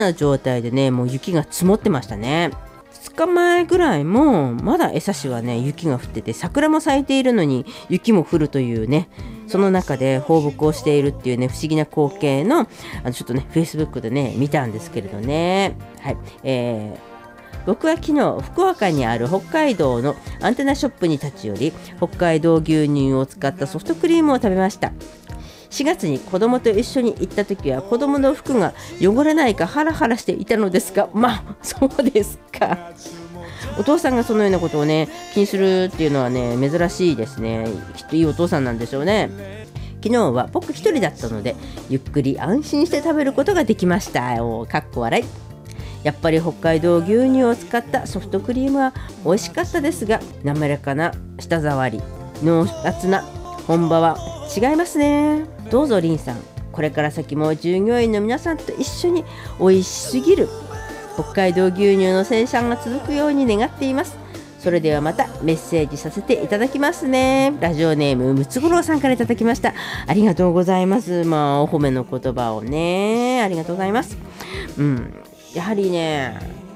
な状態でね、もう雪が積もってましたね。2日前ぐらいもまだ江差はね雪が降ってて、桜も咲いているのに雪も降るというね、その中で放牧をしているっていうね不思議な光景のちょっとね Facebook でね見たんですけれどね。はい、僕は昨日福岡にある北海道のアンテナショップに立ち寄り、北海道牛乳を使ったソフトクリームを食べました。4月に子供と一緒に行った時は子供の服が汚れないかハラハラしていたのですが、まあそうですか。お父さんがそのようなことをね気にするっていうのはね珍しいですね。きっといいお父さんなんでしょうね。昨日は僕一人だったのでゆっくり安心して食べることができました。かっこ笑い。やっぱり北海道牛乳を使ったソフトクリームは美味しかったですが、滑らかな舌触り、濃厚な本場は違いますね。どうぞリンさん、これから先も従業員の皆さんと一緒に美味しすぎる北海道牛乳の生産が続くように願っています。それではまたメッセージさせていただきますね。ラジオネームムツゴロウさんからいただきました。ありがとうございます。お褒めの言葉をね、ありがとうございます。やはりね、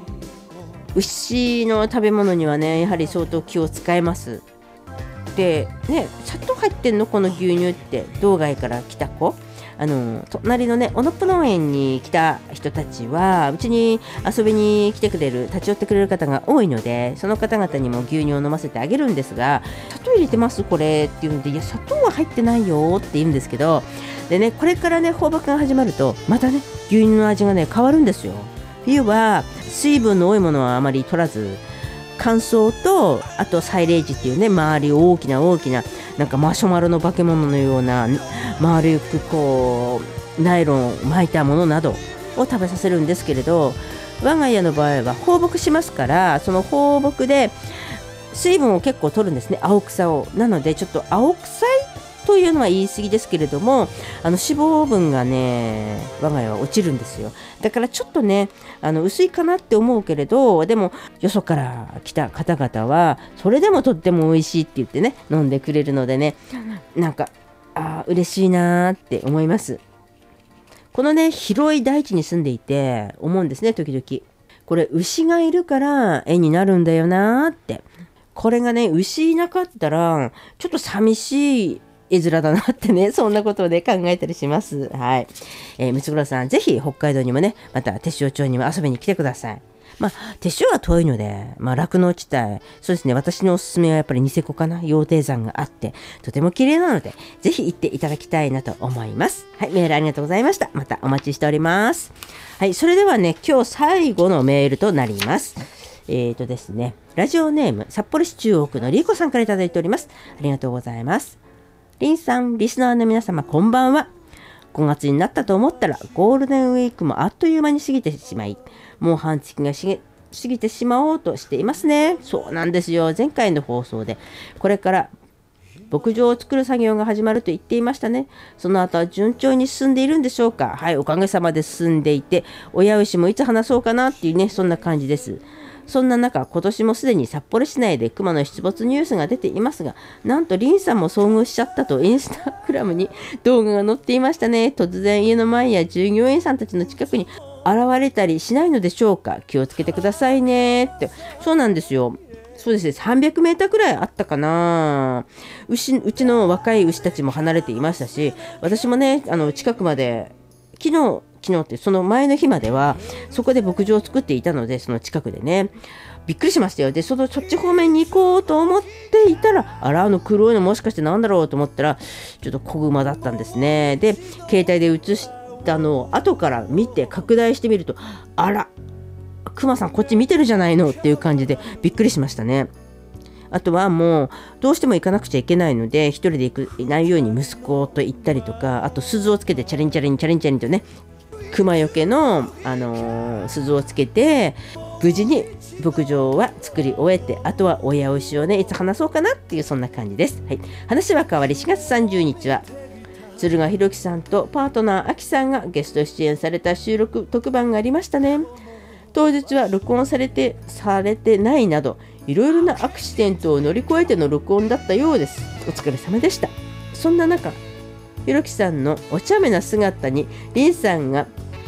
牛の食べ物にはねやはり相当気を使います。でね、砂糖入ってんのこの牛乳って。道外から来た子、隣のね小野っぽ農園に来た人たちはうちに遊びに来てくれる、立ち寄ってくれる方が多いので、その方々にも牛乳を飲ませてあげるんですが、砂糖入れてますこれっていうので、いや砂糖は入ってないよって言うんですけど、でねこれからね放牧が始まるとまたね牛乳の味がね変わるんですよ。冬は水分の多いものはあまり取らず、乾燥とあとサイレージっていうね周り大きななんかマシュマロの化け物のような丸くこうナイロンを巻いたものなどを食べさせるんですけれど、我が家の場合は放牧しますから、その放牧で水分を結構取るんですね、青草を。なのでちょっと青臭いというのは言い過ぎですけれども、脂肪分がね我が家は落ちるんですよ。だからちょっとね薄いかなって思うけれど、でもよそから来た方々はそれでもとっても美味しいって言ってね飲んでくれるのでね、なんか嬉しいなって思います。このね広い大地に住んでいて思うんですね、時々これ牛がいるから絵になるんだよなって。これがね牛いなかったらちょっと寂しい絵面だなってね、そんなことをね考えたりします。はい、ムツゴロウさんぜひ北海道にもね、また手塩町にも遊びに来てください。手塩は遠いので酪農地帯、そうですね、私のおすすめはやっぱりニセコかな。羊蹄山があってとても綺麗なのでぜひ行っていただきたいなと思います。はい、メールありがとうございました。またお待ちしております。はい、それではね今日最後のメールとなります。ですね、ラジオネーム札幌市中央区のリーコさんからいただいております。ありがとうございます。リンさん、リスナーの皆様こんばんは。5月になったと思ったらゴールデンウィークもあっという間に過ぎてしまい、もう半月が過ぎてしまおうとしていますね。そうなんですよ。前回の放送でこれから牧場を作る作業が始まると言っていましたね。その後は順調に進んでいるんでしょうか。はい、おかげさまで進んでいて、親牛もいつ話そうかなっていうね、そんな感じです。そんな中、今年もすでに札幌市内でクマの出没ニュースが出ていますが、なんとリンさんも遭遇しちゃったとインスタグラムに動画が載っていましたね。突然家の前や従業員さんたちの近くに現れたりしないのでしょうか。気をつけてくださいねって。そうなんですよ。そうですね、300メーターくらいあったかな。うちの若い牛たちも離れていましたし、私もね近くまで昨日ってその前の日まではそこで牧場を作っていたので、その近くでねびっくりしましたよ。でそっち方面に行こうと思っていたら、黒いのもしかしてなんだろうと思ったらちょっと子熊だったんですね。で携帯で映したのを後から見て拡大してみると、クマさんこっち見てるじゃないのっていう感じでびっくりしましたね。あとはもうどうしても行かなくちゃいけないので一人でいないように息子と行ったりとか、あと鈴をつけてチャリンチャリンとね、熊よけの、鈴をつけて無事に牧場は作り終えて、あとは親牛をねいつ話そうかなっていうそんな感じです。はい、話は変わり4月30日は鶴ヶ弘樹さんとパートナーあきさんがゲスト出演された収録特番がありましたね。当日は録音されてないなどいろいろなアクシデントを乗り越えての録音だったようです。お疲れ様でした。そんな中、ひろきさんのお茶目な姿にリンさんが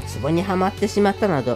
ツボにはまってしまったなど